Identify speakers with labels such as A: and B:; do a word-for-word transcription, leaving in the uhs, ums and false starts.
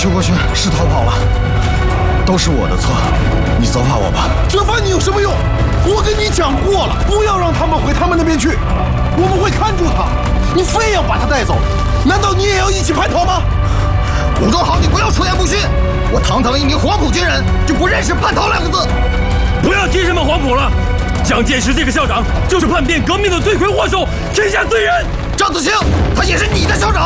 A: 邱国轩是逃跑了，都是我的错，你责罚我吧。
B: 责罚你有什么用？我跟你讲过了，不要让他们回他们那边去，我们会看住他。你非要把他带走，难道你也要一起叛逃吗？
A: 武忠豪，你不要出言不逊。我堂堂一名黄埔军人，就不认识叛逃两个字。
C: 不要提什么黄埔了，蒋介石这个校长就是叛变革命的罪魁祸首，天下罪人。
A: 张子清，他也是你的校长。